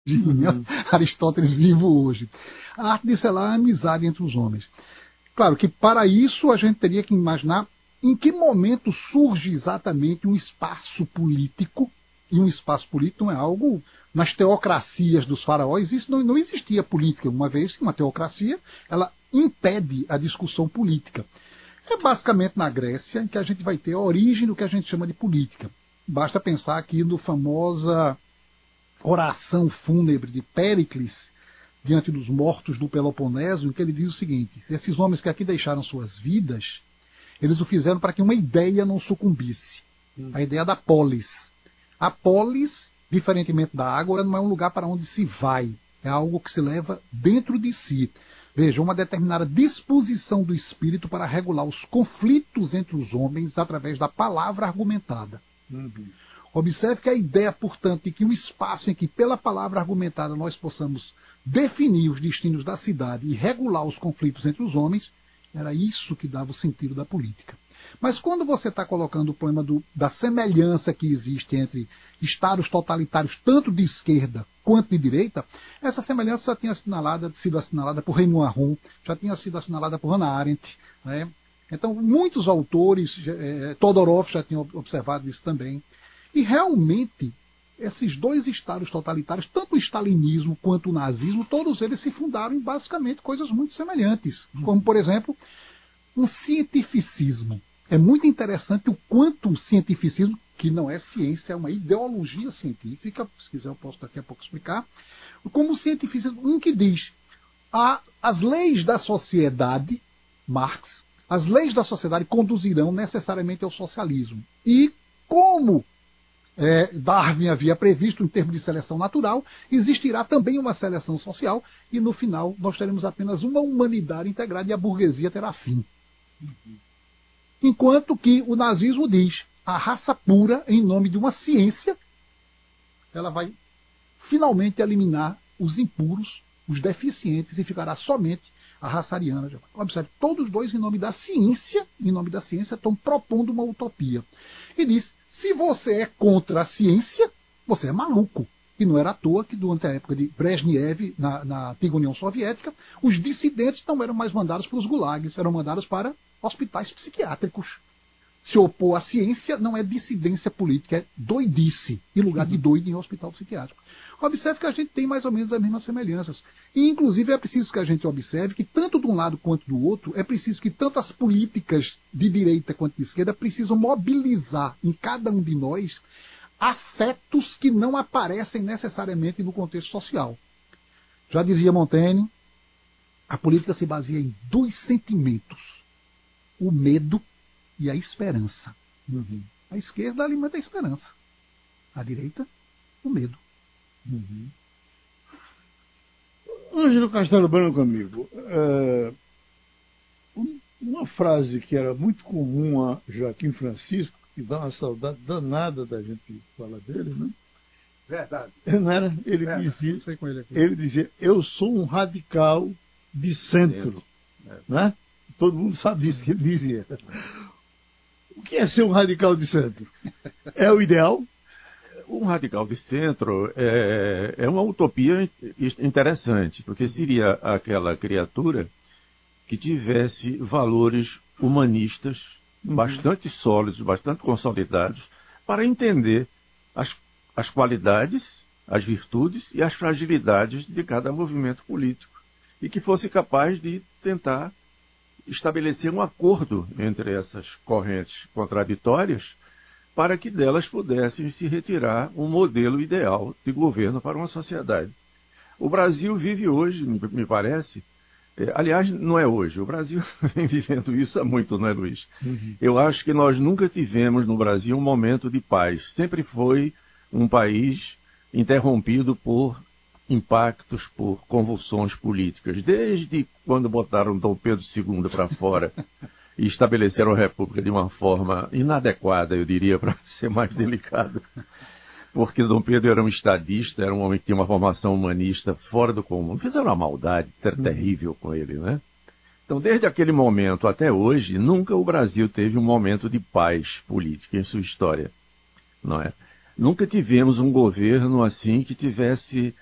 Virgínia, Aristóteles vivo hoje. A arte de selar é a amizade entre os homens. Claro que para isso a gente teria que imaginar em que momento surge exatamente um espaço político, e um espaço político não é algo... Nas teocracias dos faraós, isso não existia política, uma vez que uma teocracia ela impede a discussão política. É basicamente na Grécia em que a gente vai ter a origem do que a gente chama de política. Basta pensar aqui no famosa oração fúnebre de Péricles, diante dos mortos do Peloponeso, em que ele diz o seguinte: esses homens que aqui deixaram suas vidas, eles o fizeram para que uma ideia não sucumbisse. A ideia da polis. A polis, diferentemente da ágora, não é um lugar para onde se vai. É algo que se leva dentro de si. Veja, uma determinada disposição do espírito para regular os conflitos entre os homens através da palavra argumentada. Observe que a ideia, portanto, de que o espaço em que, pela palavra argumentada, nós possamos definir os destinos da cidade e regular os conflitos entre os homens, era isso que dava o sentido da política. Mas quando você está colocando o problema da semelhança que existe entre estados totalitários, tanto de esquerda quanto de direita, essa semelhança já tinha sido assinalada por Raymond Aron, já tinha sido assinalada por Hannah Arendt, né? Então, muitos autores, Todorov já tinha observado isso também. E realmente, esses dois estados totalitários, tanto o stalinismo quanto o nazismo, todos eles se fundaram em basicamente coisas muito semelhantes, como, por exemplo, um cientificismo. É muito interessante o quanto o cientificismo, que não é ciência, é uma ideologia científica, se quiser eu posso daqui a pouco explicar, como o cientificismo, um que diz as leis da sociedade, Marx, as leis da sociedade conduzirão necessariamente ao socialismo. E como Darwin havia previsto em termos de seleção natural, existirá também uma seleção social e no final nós teremos apenas uma humanidade integrada e a burguesia terá fim. Enquanto que o nazismo diz a raça pura, em nome de uma ciência, ela vai finalmente eliminar os impuros, os deficientes e ficará somente a raça ariana. Observe, todos os dois em nome da ciência, estão propondo uma utopia. E diz, se você é contra a ciência, você é maluco. E não era à toa que durante a época de Brezhnev, na antiga União Soviética, os dissidentes não eram mais mandados para os gulags, eram mandados para hospitais psiquiátricos. Se opor à ciência não é dissidência política, é doidice, em lugar de doido em hospital psiquiátrico. Observe que a gente tem mais ou menos as mesmas semelhanças. E, inclusive, é preciso que a gente observe que, tanto de um lado quanto do outro, é preciso que tanto as políticas de direita quanto de esquerda precisam mobilizar em cada um de nós afetos que não aparecem necessariamente no contexto social. Já dizia Montaigne, a política se baseia em dois sentimentos: o medo e a esperança. A esquerda alimenta a esperança. A direita, o medo. Ângelo Castelo Branco, amigo, uma frase que era muito comum a Joaquim Francisco, que dá uma saudade danada da gente falar dele, né? Verdade. Não era? Ele dizia, eu sou um radical de centro. Né? Todo mundo sabe isso que ele dizia. O que é ser um radical de centro? É o ideal? Um radical de centro é uma utopia interessante, porque seria aquela criatura que tivesse valores humanistas bastante sólidos, bastante consolidados, para entender as qualidades, as virtudes e as fragilidades de cada movimento político, e que fosse capaz de tentar estabelecer um acordo entre essas correntes contraditórias para que delas pudessem se retirar um modelo ideal de governo para uma sociedade. O Brasil vive hoje, me parece, aliás, não é hoje, o Brasil vem vivendo isso há muito, não é, Luiz? Eu acho que nós nunca tivemos no Brasil um momento de paz. Sempre foi um país interrompido por impactos, por convulsões políticas. Desde quando botaram Dom Pedro II para fora e estabeleceram a República de uma forma inadequada, eu diria, para ser mais delicado. Porque Dom Pedro era um estadista, era um homem que tinha uma formação humanista fora do comum. Fizeram uma maldade terrível com ele, né? Então, desde aquele momento até hoje, nunca o Brasil teve um momento de paz política em sua história, não é? Nunca tivemos um governo assim que tivesse